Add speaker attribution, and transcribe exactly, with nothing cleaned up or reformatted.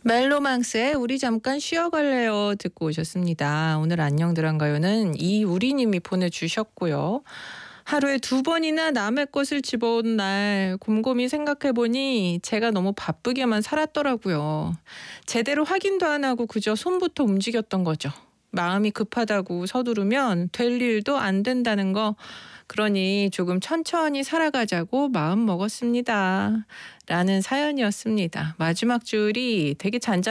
Speaker 1: 멜로망스의 우리 잠깐 쉬어갈래요 듣고 오셨습니다. 오늘 안녕들한가요는 이우리님이 보내주셨고요. 하루에 두 번이나 남의 것을 집어온 날 곰곰이 생각해보니 제가 너무 바쁘게만 살았더라고요. 제대로 확인도 안 하고 그저 손부터 움직였던 거죠. 마음이 급하다고 서두르면 될 일도 안 된다는 거. 그러니 조금 천천히 살아가자고 마음 먹었습니다. 라는 사연이었습니다. 마지막 줄이 되게 잔잔